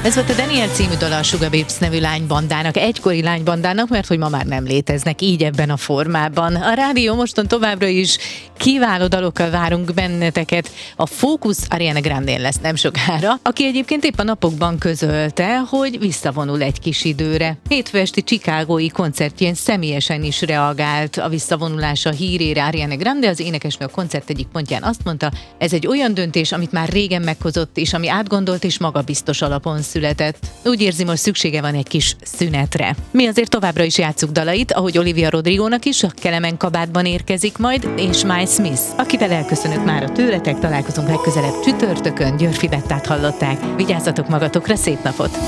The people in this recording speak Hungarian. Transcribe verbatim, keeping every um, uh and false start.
Ez volt a Daniel című dala a Sugar Babes nevű lánybandának, egykori lánybandának, mert hogy ma már nem léteznek így ebben a formában. A rádió moston továbbra is kiváló dalokkal várunk benneteket. A fókusz Ariana Grandén lesz nem sokára, aki egyébként épp a napokban közölte, hogy visszavonul egy kis időre. Hétfő esti chicagói koncertjén személyesen is reagált a visszavonulása hírére Ariana Grande. Az énekesnő a koncert egyik pontján azt mondta, ez egy olyan döntés, amit már régen meghozott, és ami átgondolt és magabiztos alapon született. Úgy érzi, most szüksége van egy kis szünetre. Mi azért továbbra is játsszuk dalait, ahogy Olivia Rodrigónak is, a Kelemen kabátban érkezik majd, és Miles Smith, akivel elköszönök már a tőletek, találkozunk legközelebb csütörtökön, Györfi Bettát hallották. Vigyázzatok magatokra, szép napot!